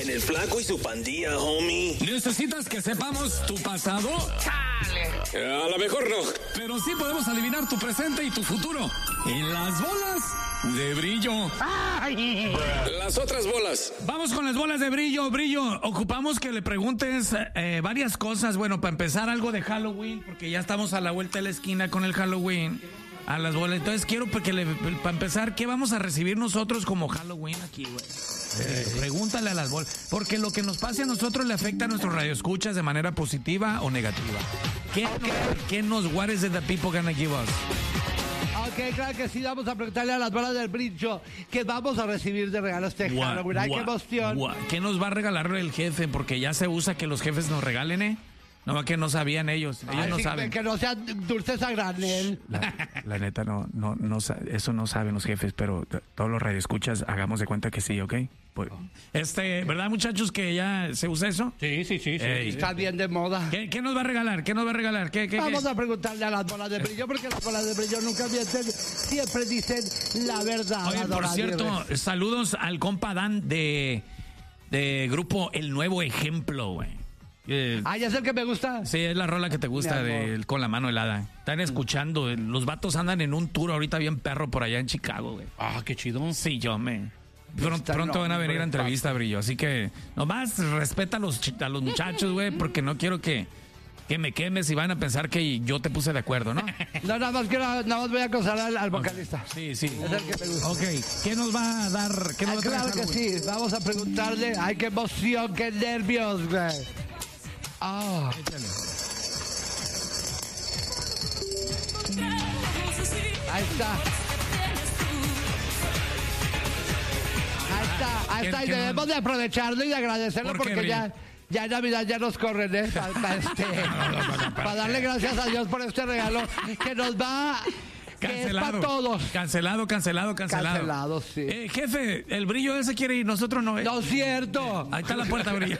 En el Flaco y su Pandilla, homie. ¿Necesitas que sepamos tu pasado? A lo mejor no. Pero sí podemos adivinar tu presente y tu futuro. En las bolas de brillo. Las otras bolas. Vamos con las bolas de brillo. Brillo, ocupamos que le preguntes varias cosas. Bueno, para empezar, algo de Halloween, porque ya estamos a la vuelta de la esquina con el Halloween. A las bolas. Entonces quiero para empezar, ¿qué vamos a recibir nosotros como Halloween aquí, güey? Pregúntale a las bolas. Porque lo que nos pase a nosotros le afecta a nuestros radioescuchas de manera positiva o negativa. What is it the people gonna give us? Ok, claro que sí, vamos a preguntarle a las bolas del brillo qué vamos a recibir de regalo este Halloween. ¡Ay, qué emoción! ¿Qué nos va a regalar el jefe? Porque ya se usa que los jefes nos regalen, ¿eh? No, que no sabían ellos no saben. Que no sean dulces a granel. La neta, no, eso no saben los jefes, pero todos los radioescuchas, hagamos de cuenta que sí, ¿ok? Pues, ¿verdad, muchachos, que ya se usa eso? Sí. Está bien de moda. ¿Qué nos va a regalar? Vamos a preguntarle a las bolas de brillo, porque las bolas de brillo nunca mienten, siempre dicen la verdad. Oye, por cierto, saludos al compa Dan de grupo El Nuevo Ejemplo, güey. ¿ya es el que me gusta? Sí, es la rola que te gusta con la mano helada. Están escuchando, los vatos andan en un tour ahorita bien perro por allá en Chicago, güey. Qué chido. Sí, pronto van a venir a entrevista, Brillo. Así que nomás respeta a los muchachos, güey, porque no quiero que me quemes y van a pensar que yo te puse de acuerdo, ¿no? No, nada más voy a acosar al vocalista. Sí. Es el que me gusta. Ok, ¿qué nos va a dar? Claro que sí, vamos a preguntarle. ¡Ay, qué emoción, qué nervios, güey! Échale. Ahí está. Y debemos de aprovecharlo y de agradecerlo porque ya en Navidad ya nos corren, ¿eh? Para darle gracias a Dios por este regalo que nos va... Que es para todos. Cancelado, sí. Jefe, el Brillo ese quiere ir, nosotros no. No es cierto. Ahí está la puerta, Brillo.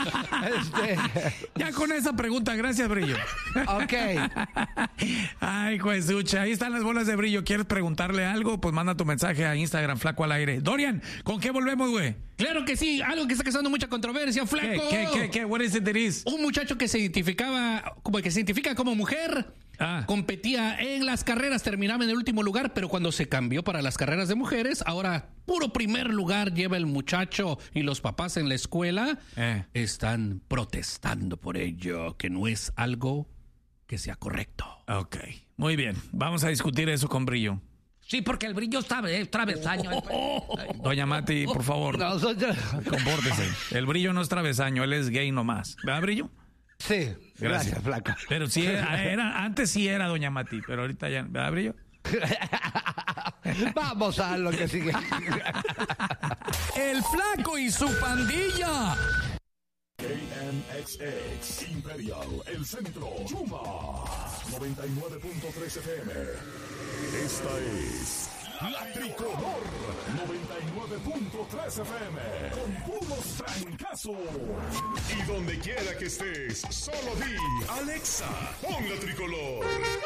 Ya con esa pregunta, gracias, Brillo. Ok. Ay, juezucha, ahí están las bolas de Brillo. ¿Quieres preguntarle algo? Pues manda tu mensaje a Instagram, Flaco al Aire. Dorian, ¿con qué volvemos, güey? Claro que sí, algo que está causando mucha controversia, Flaco. ¿Qué? What is it? Un muchacho que se identifica como mujer. Competía en las carreras, terminaba en el último lugar, pero cuando se cambió para las carreras de mujeres, ahora puro primer lugar lleva el muchacho, y los papás en la escuela están protestando por ello, que no es algo que sea correcto. Ok, muy bien, vamos a discutir eso con Brillo. Sí, porque el Brillo está travesaño. Doña Mati, por favor, compórtese. El Brillo no es travesaño, él es gay nomás. ¿Verdad, Brillo? Sí, gracias, Flaco. Pero sí, antes sí era Doña Mati, pero ahorita ya, ¿verdad, Brillo? Vamos a lo que sigue. El Flaco y su Pandilla. KMXX Imperial, El Centro, Yuma 99.3 FM. Esta es La Tricolor 99.3 FM con puros trancazos. Y donde quiera que estés, solo di Alexa, pon La Tricolor.